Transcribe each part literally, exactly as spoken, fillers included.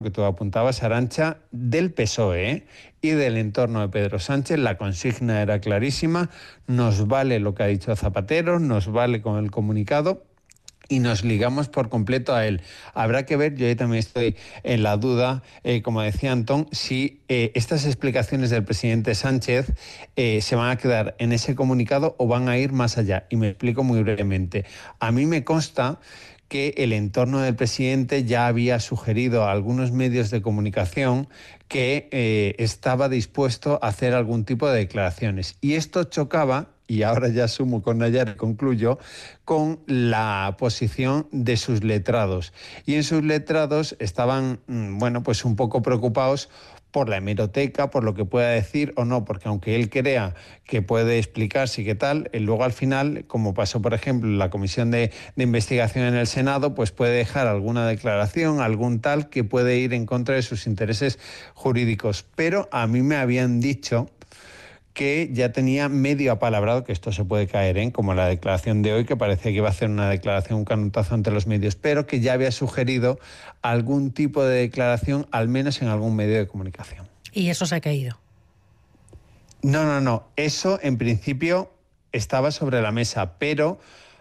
que tú apuntabas, Arantxa, del P S O E, ¿eh? Y del entorno de Pedro Sánchez. La consigna era clarísima: nos vale lo que ha dicho Zapatero, nos vale con el comunicado y nos ligamos por completo a él. Habrá que ver, yo ahí también estoy en la duda, eh, como decía Antón, si eh, estas explicaciones del presidente Sánchez eh, se van a quedar en ese comunicado o van a ir más allá. Y me explico muy brevemente. A mí me consta que el entorno del presidente ya había sugerido a algunos medios de comunicación que eh, estaba dispuesto a hacer algún tipo de declaraciones. Y esto chocaba, y ahora ya sumo con Nayar y concluyo, con la posición de sus letrados. Y en sus letrados estaban, bueno, pues un poco preocupados por la hemeroteca, por lo que pueda decir o no, porque aunque él crea que puede explicarse y qué tal, luego al final, como pasó por ejemplo en la comisión de, de investigación en el Senado, pues puede dejar alguna declaración, algún tal que puede ir en contra de sus intereses jurídicos. Pero a mí me habían dicho que ya tenía medio apalabrado, que esto se puede caer, ¿eh? Como la declaración de hoy, que parecía que iba a hacer una declaración, un canutazo ante los medios, pero que ya había sugerido algún tipo de declaración, al menos en algún medio de comunicación. ¿Y eso se ha caído? No, no, no. Eso, en principio, estaba sobre la mesa, pero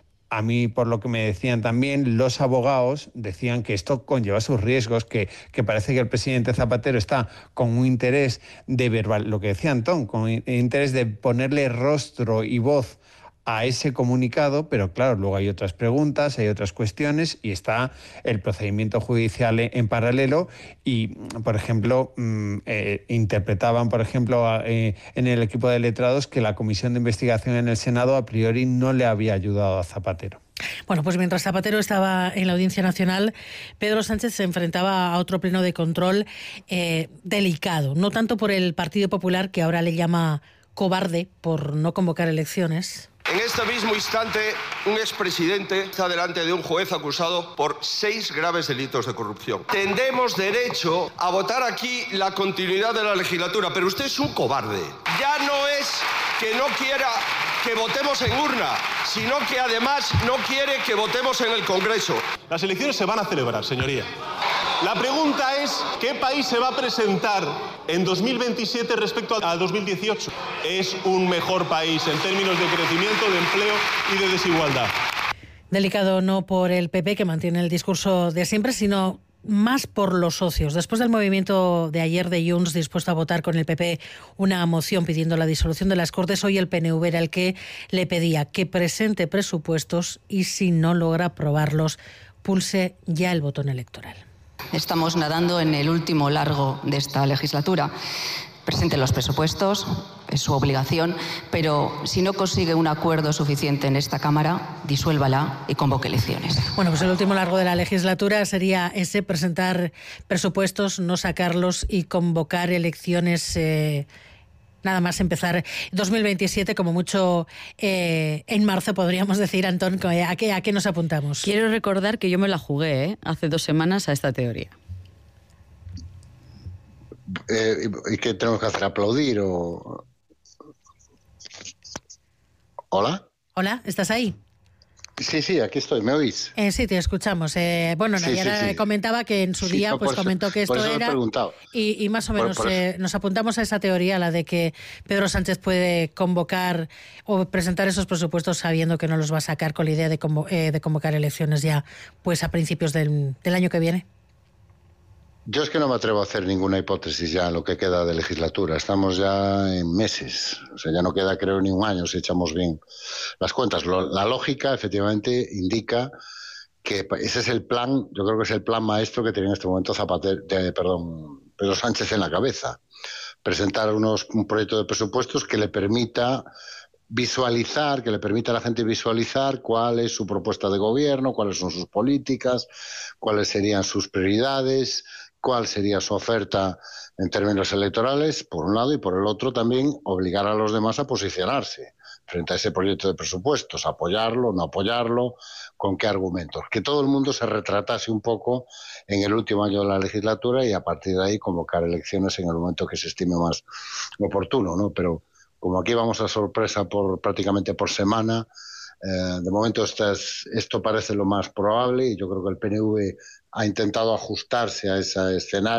a mí, por lo que me decían también, los abogados decían que esto conlleva sus riesgos, que, que parece que el presidente Zapatero está con un interés de verbal, lo que decía Antón, con interés de ponerle rostro y voz a ese comunicado, pero claro, luego hay otras preguntas, hay otras cuestiones y está el procedimiento judicial en paralelo y, por ejemplo, eh, interpretaban, por ejemplo, eh, en el equipo de letrados que la comisión de investigación en el Senado a priori no le había ayudado a Zapatero. Bueno, pues mientras Zapatero estaba en la Audiencia Nacional, Pedro Sánchez se enfrentaba a otro pleno de control eh, delicado, no tanto por el Partido Popular, que ahora le llama cobarde por no convocar elecciones. En este mismo instante, un expresidente está delante de un juez acusado por seis graves delitos de corrupción. Tendremos derecho a votar aquí la continuidad de la legislatura, pero usted es un cobarde. Ya no es que no quiera que votemos en urna, sino que además no quiere que votemos en el Congreso. Las elecciones se van a celebrar, señoría. La pregunta es, ¿qué país se va a presentar en dos mil veintisiete respecto a dos mil dieciocho? Es un mejor país en términos de crecimiento, de empleo y de desigualdad. Delicado no por el P P, que mantiene el discurso de siempre, sino más por los socios. Después del movimiento de ayer de Junts dispuesto a votar con el P P una moción pidiendo la disolución de las Cortes, hoy el P N V era el que le pedía que presente presupuestos y, si no logra aprobarlos, pulse ya el botón electoral. Estamos nadando en el último largo de esta legislatura. Presente los presupuestos, es su obligación, pero si no consigue un acuerdo suficiente en esta Cámara, disuélvala y convoque elecciones. Bueno, pues el último largo de la legislatura sería ese: presentar presupuestos, no sacarlos y convocar elecciones. Eh, Nada más empezar dos mil veintisiete, como mucho eh, en marzo, podríamos decir. Antón, ¿a qué, ¿a qué nos apuntamos? Quiero recordar que yo me la jugué ¿eh? hace dos semanas a esta teoría. Eh, ¿Y qué tenemos que hacer? ¿Aplaudir o...? ¿Hola? Hola, ¿estás ahí? Sí, sí, aquí estoy, ¿me oís? Eh, sí, te escuchamos. Eh, bueno, sí, Nayara sí, sí. comentaba que en su sí, día no, pues eso, comentó que esto era... Y, y más o menos por, por eh, nos apuntamos a esa teoría, la de que Pedro Sánchez puede convocar o presentar esos presupuestos sabiendo que no los va a sacar, con la idea de, convo eh, de convocar elecciones ya pues a principios del, del año que viene. Yo es que no me atrevo a hacer ninguna hipótesis ya en lo que queda de legislatura. Estamos ya en meses. O sea, ya no queda, creo, ni un año si echamos bien las cuentas. Lo, la lógica, efectivamente, indica que ese es el plan, yo creo que es el plan maestro que tiene en este momento Zapatero, de, perdón, Pedro Sánchez en la cabeza. Presentar unos, un proyecto de presupuestos que le permita visualizar, que le permita a la gente visualizar cuál es su propuesta de gobierno, cuáles son sus políticas, cuáles serían sus prioridades, cuál sería su oferta en términos electorales, por un lado, y por el otro también obligar a los demás a posicionarse frente a ese proyecto de presupuestos, apoyarlo, no apoyarlo, con qué argumentos. Que todo el mundo se retratase un poco en el último año de la legislatura y a partir de ahí convocar elecciones en el momento que se estime más oportuno, ¿no? Pero como aquí vamos a sorpresa por prácticamente por semana, eh, de momento esto, es, esto parece lo más probable y yo creo que el P N V ha intentado ajustarse a ese escenario.